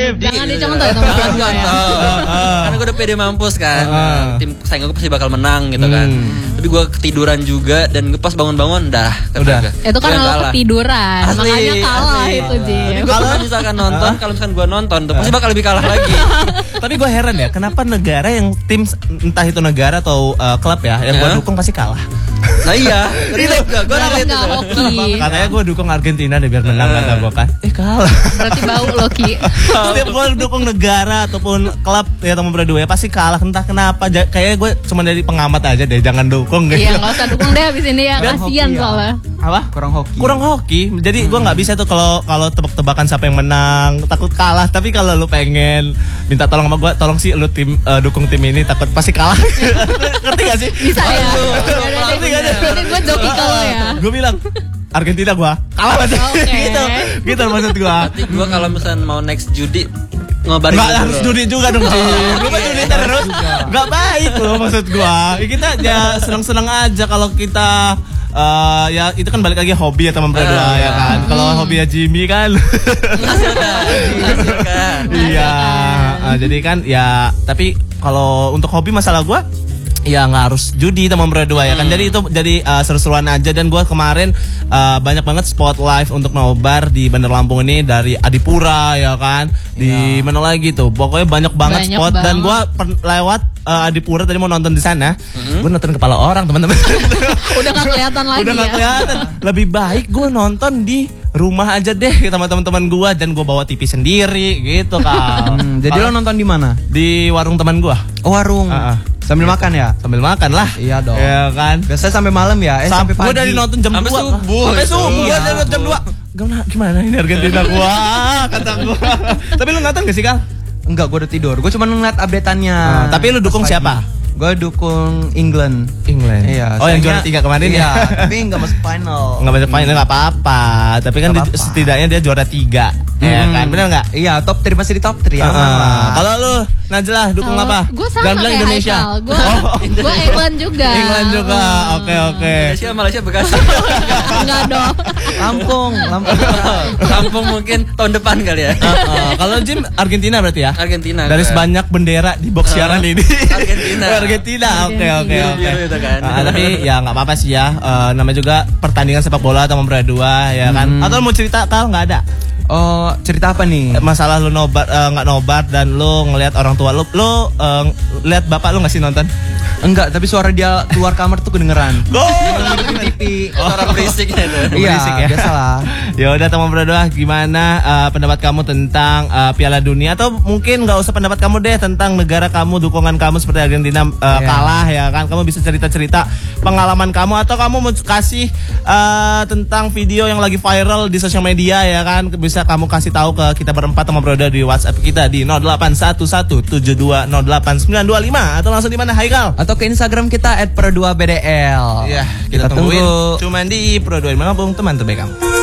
Jangan dicontoh ya teman-teman gue ya. Karena gue udah pede mampus kan. Tim saing gue pasti bakal menang gitu kan. Tapi gue ketiduran juga dan pas bangun-bangun udah. Itu kan lo ketiduran, makanya kalah itu Jim. Kalau misalkan nonton, kalau misalkan gue nonton tuh pasti bakal lebih kalah lagi. Tapi gue heran ya, kenapa negara yang tim entah itu negara atau klub ya yang gue dukung pasti kalah. Nah iya, gue nggak hoki. Katanya gue dukung Argentina deh biar menang kata gue kan. Kalah. Berarti bau Loki. Setiap gue dukung negara ataupun klub ya teman berdua ya pasti kalah entah kenapa. Kayaknya gue cuma dari pengamat aja deh, jangan dukung gitu. Iya nggak usah dukung deh abis ini ya, kasian soalnya. Apa? Kurang hoki. Jadi gue nggak bisa tuh kalau tebak-tebakan siapa yang menang, takut kalah. Tapi kalau lu pengen minta tolong sama gue, tolong sih lu dukung tim ini, takut pasti kalah. Ngerti gak sih? Bisa ya. Ngerti gak sih? Berarti gue joki kalau ya. Gue bilang Argentina gue kalah banget. Gitu maksud gue. Berarti gue kalau misalnya mau next judi ngobarin nggak harus judi juga dong sih. Lu kan judi terus nggak baik loh maksud gue. Kita ya seneng-seneng aja kalau kita ya itu kan balik lagi hobi ya teman berdua ya kan. Kalau hobi ya Jimmy kan menghasilkan. Iya. Jadi kan ya tapi kalau untuk hobi masalah gue ya nggak harus judi teman berdua ya kan. Jadi itu jadi seru-seruan aja. Dan gue kemarin banyak banget spot live untuk nobar di Bandar Lampung ini dari Adipura ya kan. Di mana lagi tuh pokoknya banyak banget spot. Dan gue lewat Adipura tadi mau nonton di sana. Gue nonton kepala orang teman-teman. Udah nggak kelihatan lagi. Udah nggak kelihatan. Lebih baik gue nonton di rumah aja deh sama teman-teman gue. Dan gue bawa TV sendiri gitu kan. Jadi lo nonton di mana? Di warung teman gue. Oh warung. Sambil makan ya? Sambil makan lah. Iya dong. Iya kan. Biasanya sampai malam ya? Sampai pagi. Gue dari nonton jam 2 sampai subuh. Gue dari jam 2. Gimana ini Argentina gua? Kata gua. Tapi lu nonton gak sih Kal? Enggak, gue udah tidur. Gue cuma ngeliat update-annya. Tapi lu dukung siapa? Gue dukung England. Iya. Oh yang juara 3 kemarin ya? Tapi nggak masuk final. Nggak masuk final nggak apa-apa. Tapi kan setidaknya dia juara 3. Ya kan, benar nggak? Iya, top 3 masih di top 3 ya. Kalau lu Najlah dukung apa? Gue sama kayak Indonesia. Gue England juga. England juga. Oke. Malaysia Bekasi. Enggak dong. Lampung mungkin tahun depan kali ya. Kalau Jim Argentina berarti ya? Argentina. Dari sebanyak bendera di box siaran ini. Argentina. Oke. Tapi ya nggak apa-apa sih ya. Namanya juga pertandingan sepak bola atau berdua ya kan. Atau mau cerita Kal nggak ada? Oh, cerita apa nih? Masalah lu nobar nggak nobar dan lu ngelihat orang tua lu lihat bapak lu nggak sih nonton? Enggak, tapi suara dia keluar kamar tuh kedengeran. Di TV. Suara berisiknya itu. Iya, biasalah. Ya udah teman berdua, gimana pendapat kamu tentang Piala Dunia atau mungkin nggak usah pendapat kamu deh tentang negara kamu, dukungan kamu seperti Argentina kalah ya kan? Kamu bisa cerita-cerita pengalaman kamu atau kamu mau kasih tentang video yang lagi viral di sosial media ya kan? Bisa kamu kasih tahu ke kita berempat teman berdua di WhatsApp kita di 081172089925 atau langsung di mana Haikal? Atau ke Instagram kita @pro2bdl. Iya, kita tungguin. Cuman di Pro2 Lampung teman terbaik kamu.